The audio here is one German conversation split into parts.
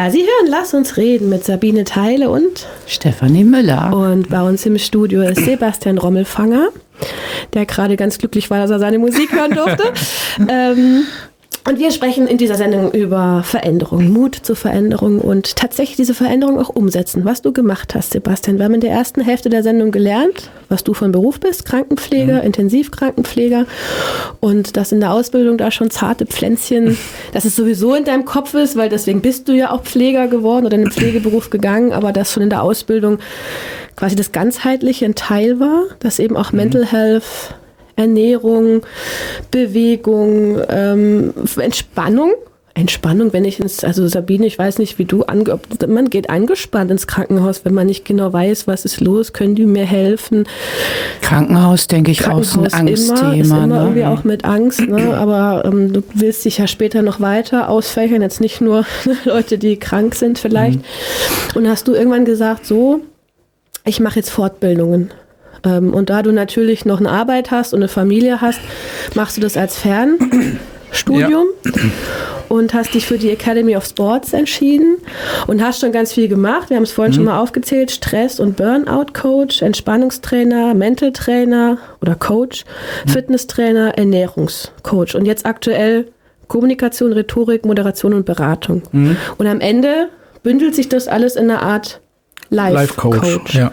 Ja, Sie hören Lass uns reden mit Sabine Theile und Stefanie Müller. Und bei uns im Studio ist Sebastian Rommelfanger, der gerade ganz glücklich war, dass er seine Musik hören durfte. Und wir sprechen in dieser Sendung über Veränderung, Mut zur Veränderung und tatsächlich diese Veränderung auch umsetzen. Was du gemacht hast, Sebastian. Wir haben in der ersten Hälfte der Sendung gelernt, was du von Beruf bist, Krankenpfleger, Intensivkrankenpfleger, und dass in der Ausbildung da schon zarte Pflänzchen, dass es sowieso in deinem Kopf ist, weil deswegen bist du ja auch Pfleger geworden oder in den Pflegeberuf gegangen, aber dass schon in der Ausbildung quasi das Ganzheitliche ein Teil war, dass eben auch Mental Health, Ernährung, Bewegung, Entspannung, wenn ich also Sabine, ich weiß nicht, wie du, man geht angespannt ins Krankenhaus, wenn man nicht genau weiß, was ist los, können die mir helfen? Krankenhaus, denke ich, auch so ein Angstthema. Ist immer irgendwie auch mit Angst, ne? Aber du willst dich ja später noch weiter ausfächern, jetzt nicht nur Leute, die krank sind vielleicht. Und hast du irgendwann gesagt, so, ich mache jetzt Fortbildungen. Und da du natürlich noch eine Arbeit hast und eine Familie hast, machst du das als Fernstudium und hast dich für die Academy of Sports entschieden und hast schon ganz viel gemacht. Wir haben es vorhin schon mal aufgezählt: Stress- und Burnout-Coach, Entspannungstrainer, Mental-Trainer oder Coach, Fitnesstrainer, Ernährungscoach und jetzt aktuell Kommunikation, Rhetorik, Moderation und Beratung. Und am Ende bündelt sich das alles in einer Art Life-Coach. Ja.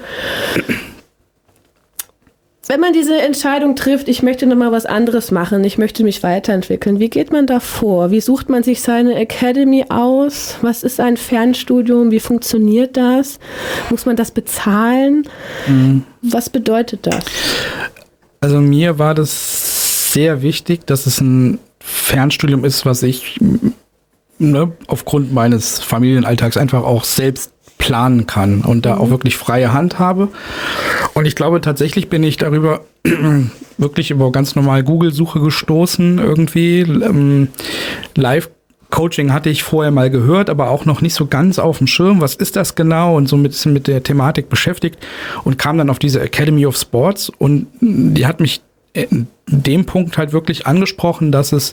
Wenn man diese Entscheidung trifft, ich möchte nochmal was anderes machen, ich möchte mich weiterentwickeln, wie geht man da vor? Wie sucht man sich seine Academy aus? Was ist ein Fernstudium? Wie funktioniert das? Muss man das bezahlen? Was bedeutet das? Also mir war das sehr wichtig, dass es ein Fernstudium ist, was ich aufgrund meines Familienalltags einfach auch selbst planen kann und da auch wirklich freie Hand habe. Und ich glaube, tatsächlich bin ich darüber wirklich über ganz normal Google-Suche gestoßen irgendwie. Live-Coaching hatte ich vorher mal gehört, aber auch noch nicht so ganz auf dem Schirm. Was ist das genau? Und so ein bisschen mit der Thematik beschäftigt und kam dann auf diese Academy of Sports und die hat mich in dem Punkt halt wirklich angesprochen, dass es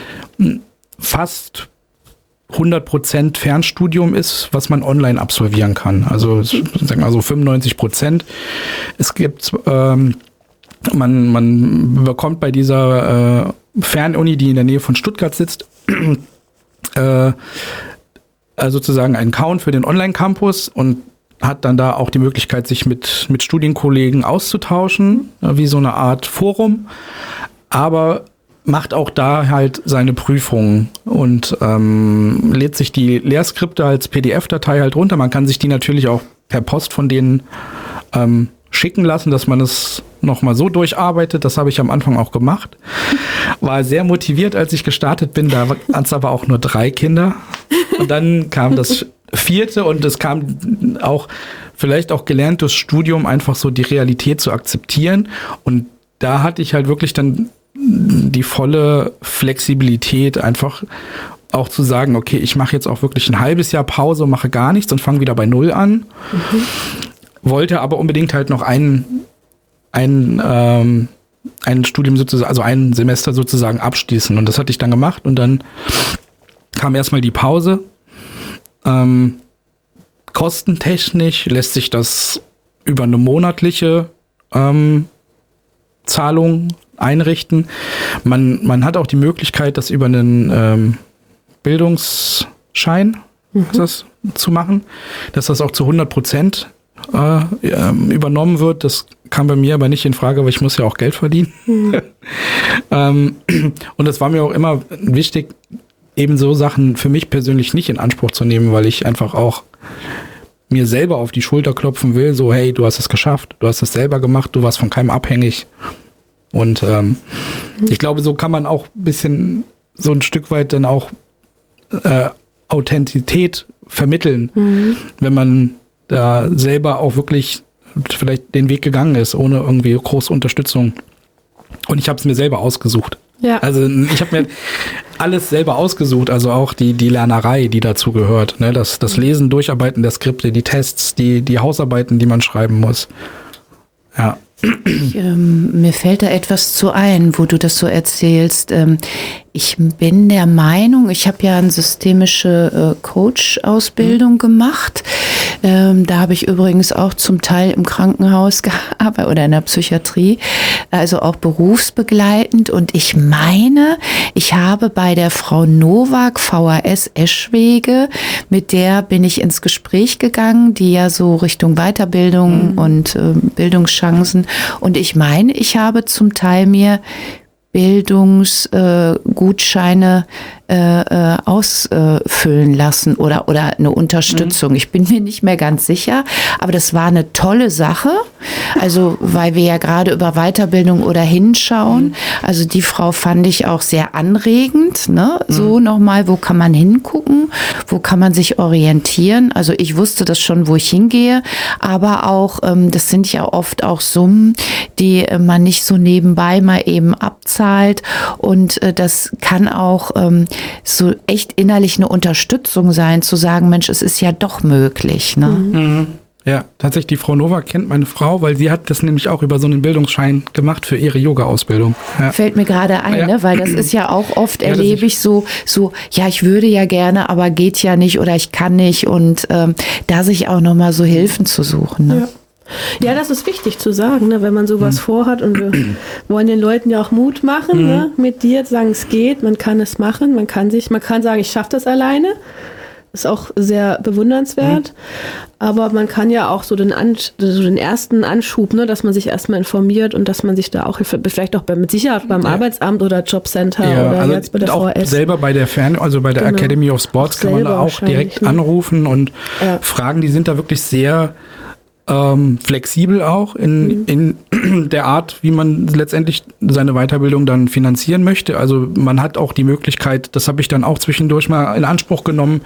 fast 100% Fernstudium ist, was man online absolvieren kann. Also sagen wir mal so 95%. Es gibt, man bekommt bei dieser Fernuni, die in der Nähe von Stuttgart sitzt, also sozusagen einen Account für den Online-Campus und hat dann da auch die Möglichkeit, sich mit Studienkollegen auszutauschen, wie so eine Art Forum. Aber macht auch da halt seine Prüfungen und lädt sich die Lehrskripte als PDF-Datei halt runter. Man kann sich die natürlich auch per Post von denen schicken lassen, dass man es nochmal so durcharbeitet. Das habe ich am Anfang auch gemacht. War sehr motiviert, als ich gestartet bin. Da waren es aber auch nur 3 Kinder. Und dann kam das 4. und es kam auch vielleicht auch gelernt durchs Studium, einfach so die Realität zu akzeptieren. Und da hatte ich halt wirklich dann die volle Flexibilität, einfach auch zu sagen, okay, ich mache jetzt auch wirklich ein halbes Jahr Pause, mache gar nichts und fange wieder bei Null an. Wollte aber unbedingt halt noch ein Studium sozusagen, also ein Semester sozusagen abschließen. Und das hatte ich dann gemacht und dann kam erstmal die Pause. Kostentechnisch lässt sich das über eine monatliche Zahlung einrichten. Man hat auch die Möglichkeit, das über einen Bildungsschein zu machen, dass das auch zu 100% übernommen wird. Das kam bei mir aber nicht in Frage, weil ich muss ja auch Geld verdienen. Und das war mir auch immer wichtig, eben so Sachen für mich persönlich nicht in Anspruch zu nehmen, weil ich einfach auch mir selber auf die Schulter klopfen will, so hey, du hast es geschafft, du hast es selber gemacht, du warst von keinem abhängig. Und ich glaube, so kann man auch ein bisschen so ein Stück weit dann auch Authentizität vermitteln, wenn man da selber auch wirklich vielleicht den Weg gegangen ist, ohne irgendwie große Unterstützung. Und ich habe es mir selber ausgesucht. Ja. Also ich habe mir alles selber ausgesucht, also auch die Lernerei, die dazu gehört. Ne? Das Lesen, Durcharbeiten der Skripte, die Tests, die Hausarbeiten, die man schreiben muss. Ja. Mir fällt da etwas zu ein, wo du das so erzählst. Ich bin der Meinung, ich habe ja eine systemische Coach-Ausbildung gemacht. Da habe ich übrigens auch zum Teil im Krankenhaus gearbeitet oder in der Psychiatrie, also auch berufsbegleitend. Und ich meine, ich habe bei der Frau Nowak, VHS Eschwege, mit der bin ich ins Gespräch gegangen, die ja so Richtung Weiterbildung und Bildungschancen. Und ich meine, ich habe zum Teil mir Bildungsgutscheine ausfüllen lassen oder eine Unterstützung. Ich bin mir nicht mehr ganz sicher, aber das war eine tolle Sache. Also, weil wir ja gerade über Weiterbildung oder hinschauen. Also die Frau fand ich auch sehr anregend, ne? So nochmal, wo kann man hingucken? Wo kann man sich orientieren? Also ich wusste das schon, wo ich hingehe, aber auch, das sind ja oft auch Summen, die man nicht so nebenbei mal eben abzahlt, und das kann auch so echt innerlich eine Unterstützung sein, zu sagen, Mensch, es ist ja doch möglich, ne? Mhm. Ja, tatsächlich, die Frau Nowak kennt meine Frau, weil sie hat das nämlich auch über so einen Bildungsschein gemacht für ihre Yoga-Ausbildung. Ja. Fällt mir gerade ein, ne? Weil das ist ja auch oft, erlebe ich so, ja, ich würde ja gerne, aber geht ja nicht oder ich kann nicht, und da sich auch nochmal so Hilfen zu suchen. Ne? Ja, das ist wichtig zu sagen, ne? Wenn man sowas vorhat, und wir wollen den Leuten ja auch Mut machen, ne? Mit dir sagen, es geht, man kann es machen, man kann sagen, ich schaffe das alleine. Ist auch sehr bewundernswert, aber man kann ja auch so den ersten Anschub, ne, dass man sich erstmal informiert und dass man sich da auch vielleicht auch mit Sicherheit beim Arbeitsamt oder Jobcenter oder also jetzt bei der auch VHS. Selber bei der bei der Academy of Sports kann man da auch direkt anrufen und fragen. Die sind da wirklich sehr flexibel auch in der Art, wie man letztendlich seine Weiterbildung dann finanzieren möchte. Also man hat auch die Möglichkeit, das habe ich dann auch zwischendurch mal in Anspruch genommen,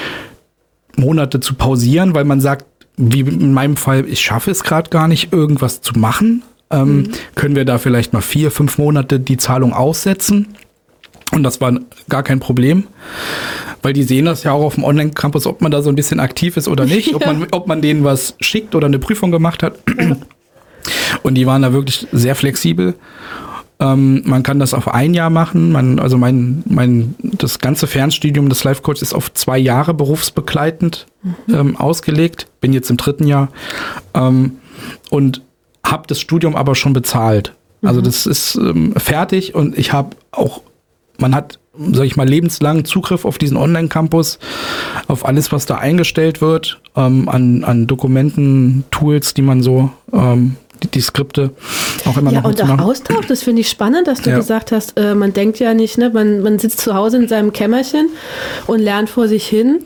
Monate zu pausieren, weil man sagt, wie in meinem Fall, ich schaffe es gerade gar nicht, irgendwas zu machen. Können wir da vielleicht mal 4-5 Monate die Zahlung aussetzen? Und das war gar kein Problem, weil die sehen das ja auch auf dem Online-Campus, ob man da so ein bisschen aktiv ist oder nicht, ob man denen was schickt oder eine Prüfung gemacht hat. Und die waren da wirklich sehr flexibel. Man kann das auf 1 Jahr machen. Das ganze Fernstudium des Life Coach ist auf 2 Jahre berufsbegleitend ausgelegt. Bin jetzt im 3. Jahr und habe das Studium aber schon bezahlt. Also das ist fertig, und ich habe auch, man hat, sag ich mal, lebenslangen Zugriff auf diesen Online-Campus, auf alles, was da eingestellt wird, an Dokumenten, Tools, die man so, die Skripte auch immer noch und auch Austausch, das finde ich spannend, dass du gesagt hast, man denkt ja nicht, ne, man sitzt zu Hause in seinem Kämmerchen und lernt vor sich hin.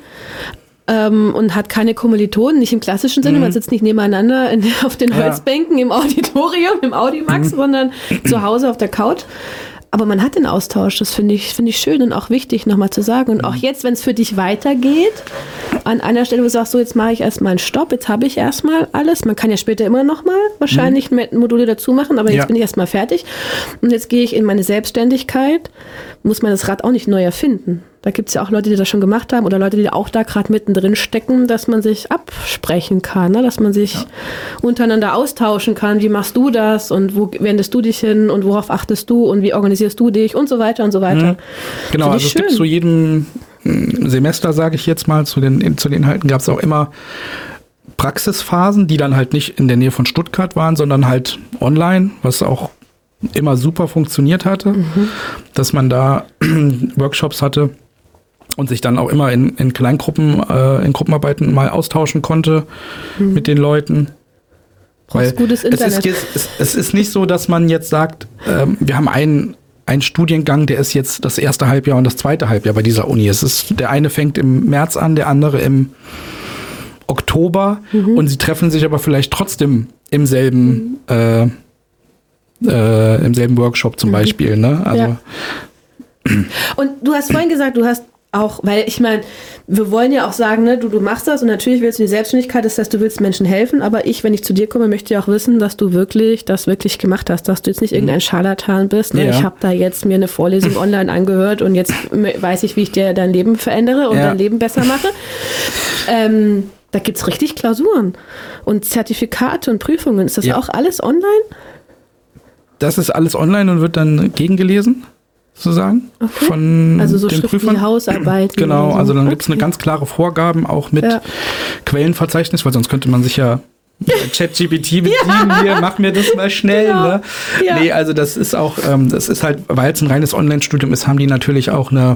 Und hat keine Kommilitonen, nicht im klassischen Sinne, man sitzt nicht nebeneinander auf den Holzbänken im Auditorium, im Audimax, sondern zu Hause auf der Couch. Aber man hat den Austausch, das finde ich schön und auch wichtig, nochmal zu sagen. Und auch jetzt, wenn es für dich weitergeht, an einer Stelle, wo du sagst, so, jetzt mache ich erstmal einen Stopp, jetzt habe ich erstmal alles. Man kann ja später immer nochmal wahrscheinlich Module dazu machen, aber jetzt bin ich erstmal fertig. Und jetzt gehe ich in meine Selbstständigkeit, muss man das Rad auch nicht neu erfinden. Da gibt es ja auch Leute, die das schon gemacht haben oder Leute, die auch da gerade mittendrin stecken, dass man sich absprechen kann, ne? Dass man sich untereinander austauschen kann. Wie machst du das und wo wendest du dich hin und worauf achtest du und wie organisierst du dich und so weiter und so weiter. Genau, also es gibt zu jedem Semester, sage ich jetzt mal, zu den Inhalten gab es auch immer Praxisphasen, die dann halt nicht in der Nähe von Stuttgart waren, sondern halt online, was auch immer super funktioniert hatte, dass man da Workshops hatte und sich dann auch immer in Kleingruppen, in Gruppenarbeiten mal austauschen konnte mit den Leuten. Weil gutes Internet. Es ist nicht so, dass man jetzt sagt, wir haben einen Studiengang, der ist jetzt das erste Halbjahr und das zweite Halbjahr bei dieser Uni. Der eine fängt im März an, der andere im Oktober, und sie treffen sich aber vielleicht trotzdem im selben Workshop zum Beispiel. Ne? Also. Und du hast vorhin gesagt, du hast auch, weil ich meine, wir wollen ja auch sagen, ne, du machst das und natürlich willst du die Selbstständigkeit, das heißt, du willst Menschen helfen, aber wenn ich zu dir komme, möchte ich auch wissen, dass du das wirklich gemacht hast, dass du jetzt nicht irgendein Scharlatan bist. Ne? Ich habe da jetzt mir eine Vorlesung online angehört und jetzt weiß ich, wie ich dir dein Leben verändere und dein Leben besser mache. Da gibt es richtig Klausuren und Zertifikate und Prüfungen. Ist das auch alles online? Das ist alles online und wird dann gegengelesen, sozusagen, Okay. von Also so den schriftliche Prüfern. Hausarbeiten. Genau, oder so. also dann gibt es eine ganz klare Vorgaben, auch mit Quellenverzeichnis, weil sonst könnte man sich ja ChatGPT bedienen, hier, mach mir das mal schnell. Genau. Ne? Ja. Nee, also das ist auch, das ist halt, weil es ein reines Online-Studium ist, haben die natürlich auch eine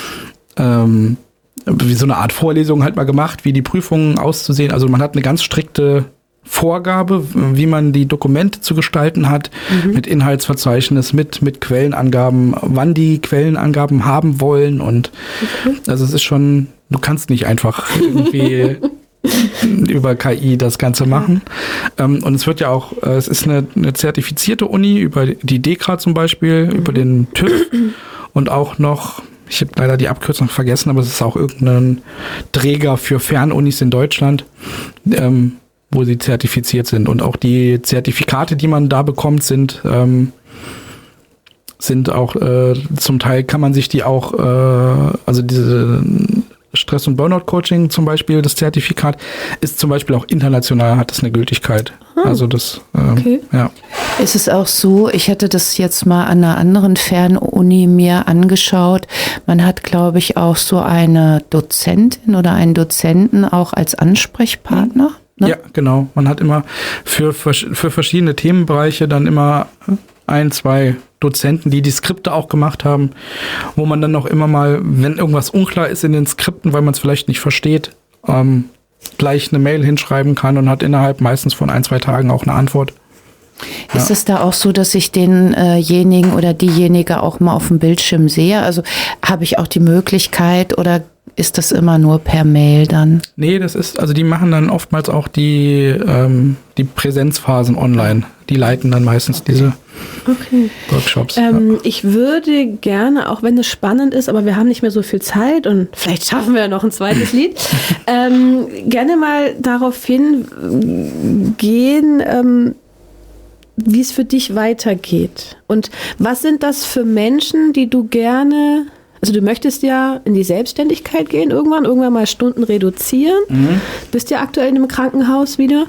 wie so eine Art Vorlesung halt mal gemacht, wie die Prüfungen auszusehen. Also man hat eine ganz strikte Vorgabe, wie man die Dokumente zu gestalten hat, mit Inhaltsverzeichnis, mit Quellenangaben, wann die Quellenangaben haben wollen und also es ist schon, du kannst nicht einfach irgendwie über KI das Ganze machen. Und es wird ja auch, es ist eine zertifizierte Uni über die DEKRA zum Beispiel, über den TÜV und auch noch, ich habe leider die Abkürzung vergessen, aber es ist auch irgendein Träger für Fernunis in Deutschland, wo sie zertifiziert sind. Und auch die Zertifikate, die man da bekommt, sind auch zum Teil kann man sich die auch, also diese Stress- und Burnout-Coaching zum Beispiel, das Zertifikat ist zum Beispiel auch international, hat das eine Gültigkeit. Also das, ja. Ist es auch so, ich hatte das jetzt mal an einer anderen Fernuni mir angeschaut, man hat, glaube ich, auch so eine Dozentin oder einen Dozenten auch als Ansprechpartner. Ne? Ja, genau. Man hat immer für verschiedene Themenbereiche dann immer 1, 2 Dozenten, die Skripte auch gemacht haben, wo man dann noch immer mal, wenn irgendwas unklar ist in den Skripten, weil man es vielleicht nicht versteht, gleich eine Mail hinschreiben kann und hat innerhalb meistens von 1, 2 Tagen auch eine Antwort. Ist es da auch so, dass ich denjenigen oder diejenige auch mal auf dem Bildschirm sehe? Also habe ich auch die Möglichkeit oder ist das immer nur per Mail dann? Nee, das ist, also die machen dann oftmals auch die Präsenzphasen online. Die leiten dann meistens diese Workshops. Ich würde gerne, auch wenn es spannend ist, aber wir haben nicht mehr so viel Zeit und vielleicht schaffen wir ja noch ein zweites Lied, gerne mal darauf hingehen, wie es für dich weitergeht. Und was sind das für Menschen, die du gerne, also du möchtest ja in die Selbstständigkeit gehen irgendwann mal Stunden reduzieren, bist ja aktuell in einem Krankenhaus wieder,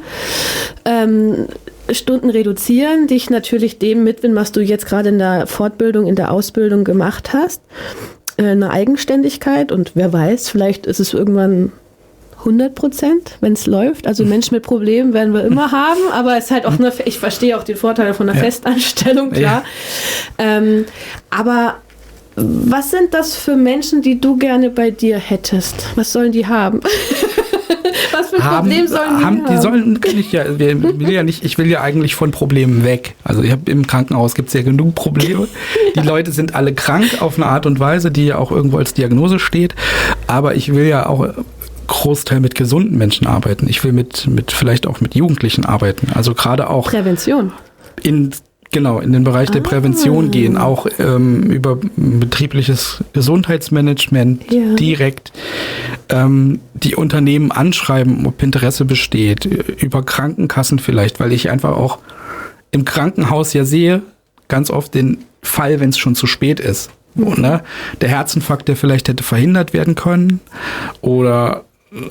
Stunden reduzieren, dich natürlich dem widmen, was du jetzt gerade in der Fortbildung, in der Ausbildung gemacht hast, eine Eigenständigkeit und wer weiß, vielleicht ist es irgendwann 100%, wenn es läuft. Also Menschen mit Problemen werden wir immer haben, aber es ist halt auch ich verstehe auch den Vorteil von einer Festanstellung, klar. Ja. Aber was sind das für Menschen, die du gerne bei dir hättest? Was sollen die haben? Was für ein Problem sollen die haben? Ich will ja eigentlich von Problemen weg. Also im Krankenhaus gibt es ja genug Probleme. Die Leute sind alle krank auf eine Art und Weise, die ja auch irgendwo als Diagnose steht. Aber ich will ja auch Großteil mit gesunden Menschen arbeiten. Ich will vielleicht auch mit Jugendlichen arbeiten. Also gerade auch Prävention. In den Bereich der Prävention gehen, auch über betriebliches Gesundheitsmanagement direkt die Unternehmen anschreiben, ob Interesse besteht, über Krankenkassen vielleicht, weil ich einfach auch im Krankenhaus ja sehe, ganz oft den Fall, wenn es schon zu spät ist. Ne? Der Herzinfarkt, der vielleicht hätte verhindert werden können oder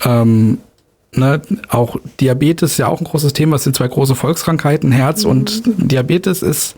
auch Diabetes ist ja auch ein großes Thema. Es sind 2 große Volkskrankheiten, Herz und Diabetes ist.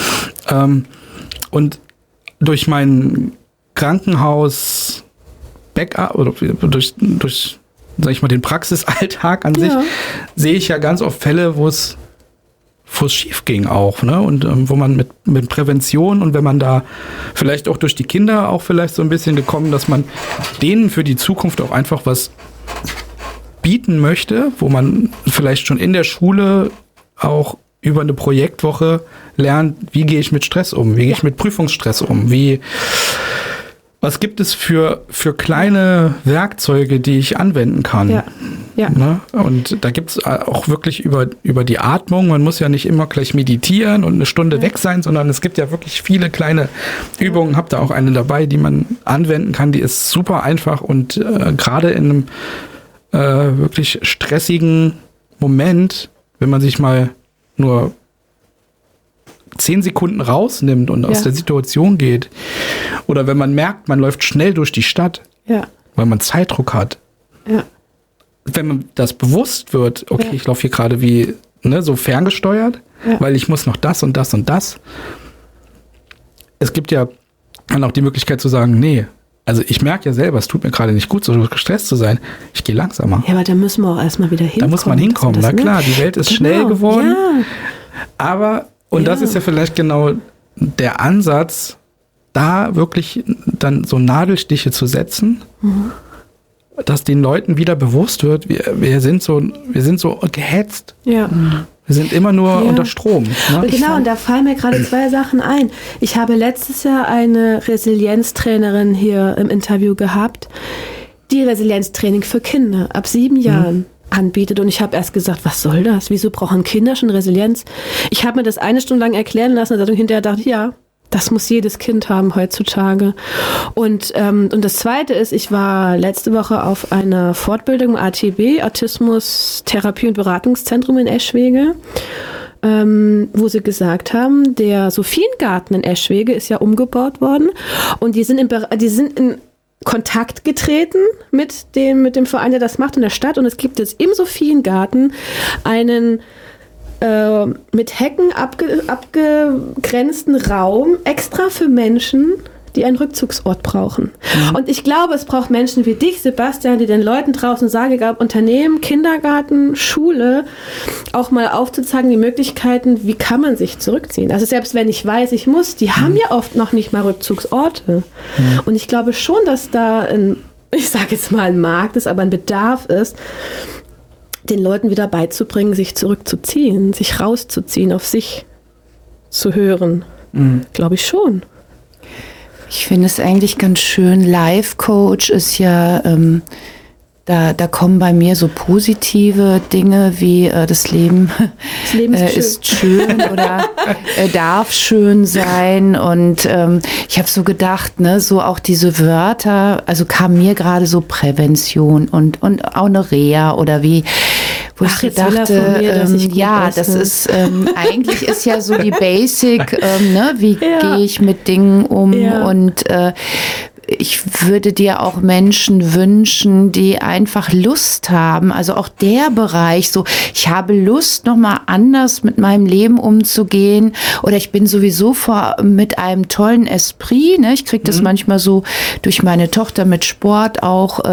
Und durch mein Krankenhaus-Backup oder durch sag ich mal, den Praxisalltag an sich, sehe ich ja ganz oft Fälle, wo es schief ging auch, ne? Und wo man mit Prävention und wenn man da vielleicht auch durch die Kinder auch vielleicht so ein bisschen gekommen, dass man denen für die Zukunft auch einfach was bieten möchte, wo man vielleicht schon in der Schule auch über eine Projektwoche lernt, wie gehe ich mit Stress um, wie gehe ich mit Prüfungsstress um, was gibt es für kleine Werkzeuge, die ich anwenden kann. Ja. Ne? Und da gibt es auch wirklich über die Atmung, man muss ja nicht immer gleich meditieren und eine Stunde weg sein, sondern es gibt ja wirklich viele kleine Übungen, habt da auch eine dabei, die man anwenden kann, die ist super einfach und gerade in einem wirklich stressigen Moment, wenn man sich mal nur 10 Sekunden rausnimmt und aus der Situation geht oder wenn man merkt, man läuft schnell durch die Stadt, weil man Zeitdruck hat, wenn man das bewusst wird, okay, ich laufe hier gerade wie so ferngesteuert, weil ich muss noch das und das und das. Es gibt ja dann auch die Möglichkeit zu sagen, nee, also ich merke ja selber, es tut mir gerade nicht gut, so gestresst zu sein. Ich gehe langsamer. Ja, aber da müssen wir auch erstmal wieder hinkommen. Da muss man hinkommen, na klar, die Welt ist schnell geworden. Ja. Aber, das ist ja vielleicht genau der Ansatz, da wirklich dann so Nadelstiche zu setzen, dass den Leuten wieder bewusst wird, wir sind so gehetzt. Ja. Wir sind immer nur unter Strom. Ne? Und genau, und da fallen mir gerade 2 Sachen ein. Ich habe letztes Jahr eine Resilienztrainerin hier im Interview gehabt, die Resilienztraining für Kinder ab 7 Jahren anbietet. Und ich habe erst gesagt, was soll das? Wieso brauchen Kinder schon Resilienz? Ich habe mir das 1 Stunde lang erklären lassen und hinterher dachte ich, ja, das muss jedes Kind haben heutzutage. Und das Zweite ist, ich war letzte Woche auf einer Fortbildung im ATB, Autismus Therapie- und Beratungszentrum in Eschwege, wo sie gesagt haben, der Sophiengarten in Eschwege ist ja umgebaut worden und die sind in Kontakt getreten mit dem Verein, der das macht in der Stadt, und es gibt jetzt im Sophiengarten einen mit Hecken abgegrenzten Raum extra für Menschen, die einen Rückzugsort brauchen. Und ich glaube, es braucht Menschen wie dich, Sebastian, die den Leuten draußen sagen, egal ob Unternehmen, Kindergarten, Schule, auch mal aufzuzeigen, die Möglichkeiten, wie kann man sich zurückziehen. Also selbst wenn ich weiß, ich muss, die haben ja oft noch nicht mal Rückzugsorte. Und ich glaube schon, dass da ich sage jetzt mal ein Markt ist, aber ein Bedarf ist, den Leuten wieder beizubringen, sich zurückzuziehen, sich rauszuziehen, auf sich zu hören. Glaube ich schon. Ich finde es eigentlich ganz schön. Life-Coach ist ja, da kommen bei mir so positive Dinge wie das Leben ist schön oder darf schön sein. Und ich habe so gedacht, so auch diese Wörter, also kam mir gerade so Prävention und auch eine Reha oder wie, wo ich dachte, das ist eigentlich ist ja so die Basic, wie gehe ich mit Dingen um und ich würde dir auch Menschen wünschen, die einfach Lust haben, also auch der Bereich, so ich habe Lust, nochmal anders mit meinem Leben umzugehen oder ich bin sowieso mit einem tollen Esprit, ne? Ich kriege das manchmal so durch meine Tochter mit Sport auch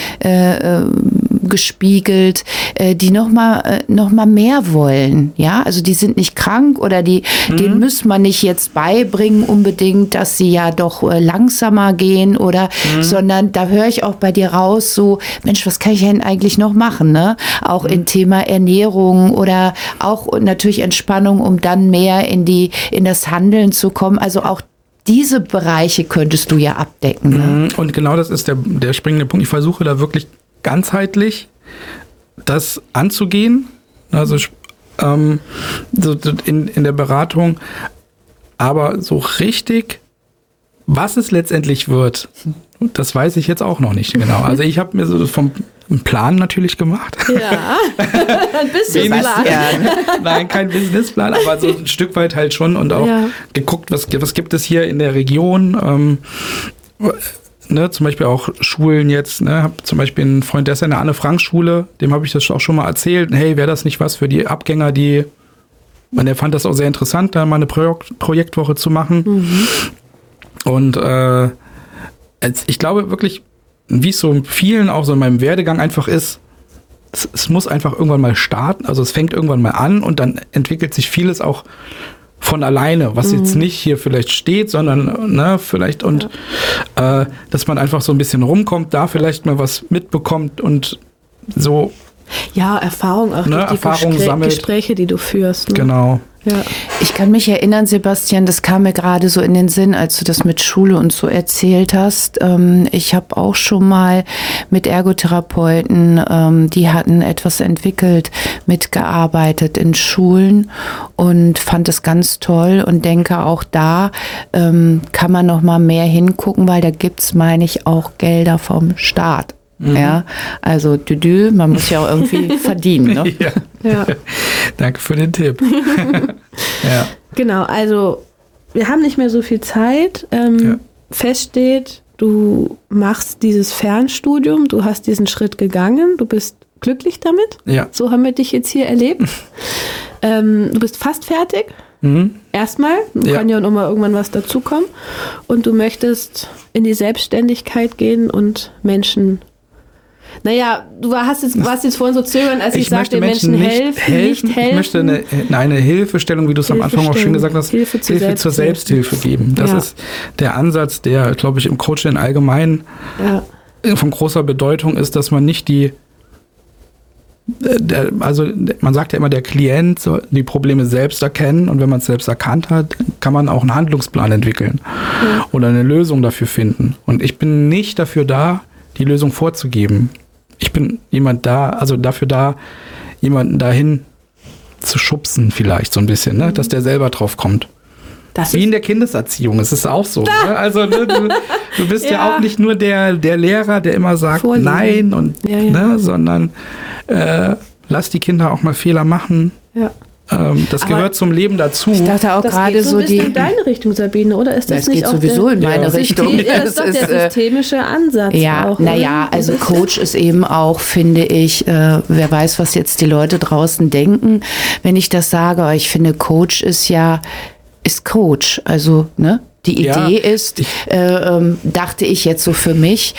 gespiegelt, die noch mal mehr wollen, ja, also die sind nicht krank oder denen muss man nicht jetzt beibringen unbedingt, dass sie ja doch langsamer gehen oder, sondern da höre ich auch bei dir raus so, Mensch, was kann ich denn eigentlich noch machen, ne? Auch in Thema Ernährung oder auch natürlich Entspannung, um dann mehr in das Handeln zu kommen, also auch diese Bereiche könntest du ja abdecken. Ne? Und genau das ist der springende Punkt. Ich versuche da wirklich ganzheitlich das anzugehen, also so in der Beratung, aber so richtig, was es letztendlich wird, das weiß ich jetzt auch noch nicht genau. Also ich habe mir so vom Plan natürlich gemacht. Ja, ein Businessplan. Nein, kein Businessplan, aber so ein Stück weit halt schon und auch geguckt, was gibt es hier in der Region, zum Beispiel auch Schulen jetzt, habe zum Beispiel einen Freund, der ist in der Anne-Frank-Schule, dem habe ich das auch schon mal erzählt, hey, wäre das nicht was für die Abgänger, der fand das auch sehr interessant, da mal eine Projektwoche zu machen. Und ich glaube wirklich, wie es so vielen auch so in meinem Werdegang einfach ist, es muss einfach irgendwann mal starten, also es fängt irgendwann mal an und dann entwickelt sich vieles auch von alleine, was jetzt nicht hier vielleicht steht, sondern vielleicht und dass man einfach so ein bisschen rumkommt, da vielleicht mal was mitbekommt und so. Ja, Erfahrung auch durch die Gespräche, die du führst. Ne? Genau. Ja. Ich kann mich erinnern, Sebastian, das kam mir gerade so in den Sinn, als du das mit Schule und so erzählt hast. Ich habe auch schon mal mit Ergotherapeuten, die hatten etwas entwickelt, mitgearbeitet in Schulen und fand es ganz toll und denke auch da kann man noch mal mehr hingucken, weil da gibt's, meine ich, auch Gelder vom Staat. Ja, also man muss ja auch irgendwie verdienen. Ne? Ja. Danke für den Tipp. Ja. Genau, also wir haben nicht mehr so viel Zeit. Fest steht, du machst dieses Fernstudium, du hast diesen Schritt gegangen, du bist glücklich damit. Ja. So haben wir dich jetzt hier erlebt. Du bist fast fertig. Erstmal. Kann ja noch mal irgendwann was dazukommen. Und du möchtest in die Selbstständigkeit gehen und Menschen... Naja, du warst jetzt vorhin so zögern, als ich sagte, Menschen helfen. Ich möchte eine Hilfestellung, wie du es am Anfang auch schön gesagt hast, Hilfe zur Selbsthilfe geben. Das ist der Ansatz, der, glaube ich, im Coaching allgemein von großer Bedeutung ist, dass man nicht man sagt ja immer, der Klient soll die Probleme selbst erkennen und wenn man es selbst erkannt hat, kann man auch einen Handlungsplan entwickeln oder eine Lösung dafür finden. Und ich bin nicht dafür da, die Lösung vorzugeben. Ich bin dafür da, jemanden dahin zu schubsen vielleicht so ein bisschen, ne? Dass der selber drauf kommt. Wie in der Kindeserziehung, es ist auch so. Ne? Also du bist ja auch nicht nur der Lehrer, der immer sagt Nein und ne, sondern lass die Kinder auch mal Fehler machen. Ja. Das gehört zum Leben dazu. Ich dachte auch gerade so die... in deine Richtung, Sabine, oder ist das nicht geht sowieso in meine Richtung. Das ist doch der systemische Ansatz. Ja, naja, also Coach ist eben auch, finde ich, wer weiß, was jetzt die Leute draußen denken, wenn ich das sage, aber ich finde, Coach ist Coach, also, ne? Die Idee ist, dachte ich jetzt so für mich,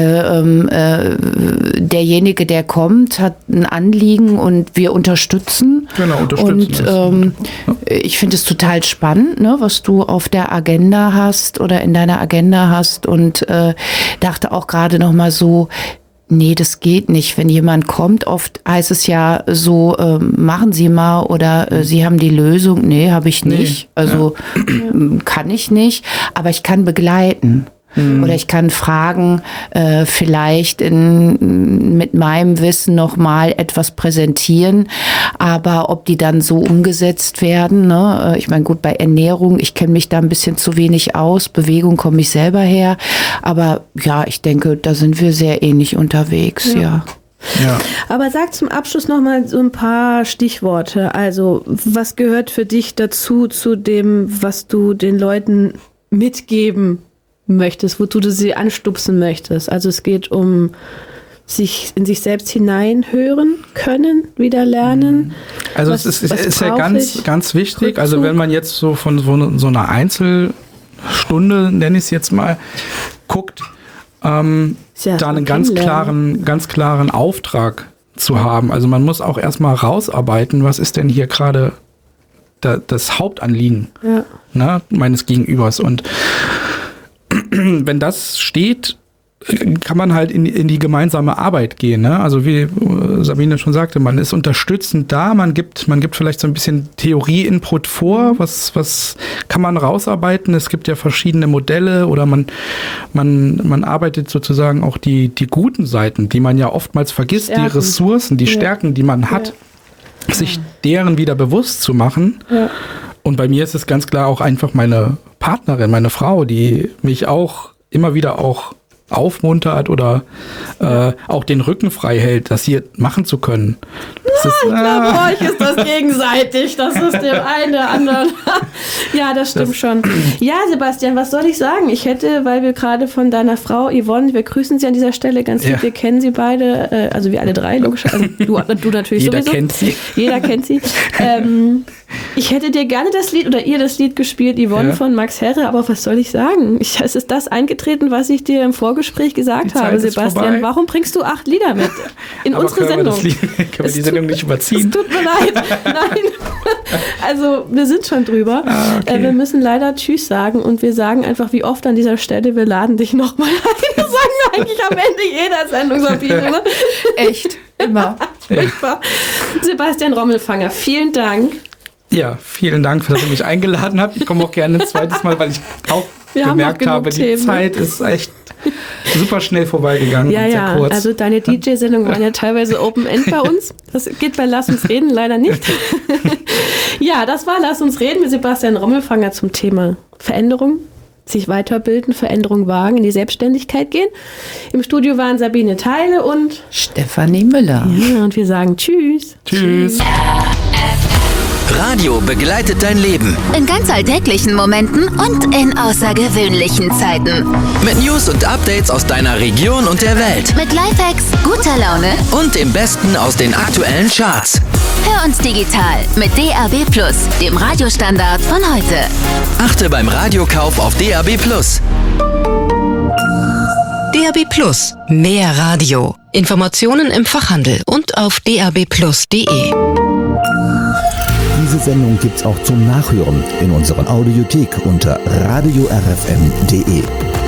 derjenige, der kommt, hat ein Anliegen und wir unterstützen. Genau, unterstützen. Und ich finde es total spannend, ne, was du auf der Agenda hast oder in deiner Agenda hast und dachte auch gerade noch mal so, nee, das geht nicht. Wenn jemand kommt, oft heißt es ja so, machen Sie mal oder Sie haben die Lösung. Nee, habe ich nicht. Also kann ich nicht, aber ich kann begleiten. Oder ich kann fragen, vielleicht mit meinem Wissen nochmal etwas präsentieren, aber ob die dann so umgesetzt werden, ne? Ich meine, gut, bei Ernährung, ich kenne mich da ein bisschen zu wenig aus, Bewegung komme ich selber her, aber ja, ich denke, da sind wir sehr ähnlich unterwegs, ja. Aber sag zum Abschluss nochmal so ein paar Stichworte. Also, was gehört für dich dazu, zu dem, was du den Leuten mitgeben möchtest, wozu du sie anstupsen möchtest? Also es geht um in sich selbst hineinhören können, wieder lernen. Also es ist ja ganz wichtig, Rückzug. Also wenn man jetzt so von so einer Einzelstunde, nenne ich es jetzt mal, guckt, da einen ganz klaren Auftrag zu haben. Also man muss auch erstmal rausarbeiten, was ist denn hier gerade das Hauptanliegen meines Gegenübers. Und wenn das steht, kann man halt in die gemeinsame Arbeit gehen. Ne? Also wie Sabine schon sagte, man ist unterstützend da, man gibt vielleicht so ein bisschen Theorie-Input vor, was kann man rausarbeiten. Es gibt ja verschiedene Modelle oder man arbeitet sozusagen auch die guten Seiten, die man ja oftmals vergisst, Stärken. Die Ressourcen, die Stärken, die man hat, sich deren wieder bewusst zu machen. Ja. Und bei mir ist es ganz klar auch einfach meine Partnerin, meine Frau, die mich auch immer wieder auch aufmuntert oder auch den Rücken frei hält, das hier machen zu können. Ich glaube, bei euch ist das gegenseitig. Das ist dem einen der anderen. Ja, das stimmt schon. Ja, Sebastian, was soll ich sagen? Ich hätte, weil wir gerade von deiner Frau Yvonne, wir grüßen sie an dieser Stelle ganz lieb, wir kennen sie beide, also wir alle drei, logisch. Also du natürlich Jeder sowieso. Kennt sie. Jeder kennt sie. Ich hätte dir gerne das Lied oder ihr das Lied gespielt, Yvonne von Max Herre, aber was soll ich sagen? Es ist das eingetreten, was ich dir im Vorgespräch gesagt habe, Sebastian. Warum bringst du 8 Lieder mit in unsere Sendung? Können wir die Sendung nicht überziehen? Es tut mir leid. Nein. Also, wir sind schon drüber. Okay. Wir müssen leider Tschüss sagen und wir sagen einfach, wie oft an dieser Stelle, wir laden dich nochmal ein. Wir sagen eigentlich am Ende jeder Sendung, Sabine. Ne? Echt, immer. Furchtbar. Sebastian Rommelfanger, vielen Dank. Ja, vielen Dank, dass ihr mich eingeladen habt. Ich komme auch gerne ein zweites Mal, weil ich auch gemerkt habe, die Zeit ist echt super schnell vorbeigegangen und sehr kurz. Also deine DJ-Sendungen waren ja teilweise Open-End bei uns. Das geht bei Lass uns reden leider nicht. Ja, das war Lass uns reden mit Sebastian Rommelfanger zum Thema Veränderung, sich weiterbilden, Veränderung wagen, in die Selbstständigkeit gehen. Im Studio waren Sabine Theile und Stefanie Müller. Ja, und wir sagen Tschüss. Tschüss. Radio begleitet dein Leben. In ganz alltäglichen Momenten und in außergewöhnlichen Zeiten. Mit News und Updates aus deiner Region und der Welt. Mit Lifehacks, guter Laune Und dem Besten aus den aktuellen Charts. Hör uns digital mit DAB+, dem Radiostandard von heute. Achte beim Radiokauf auf DAB+. DAB+, mehr Radio. Informationen im Fachhandel und auf dabplus.de. Diese Sendung gibt's auch zum Nachhören in unserer Audiothek unter radiorfm.de.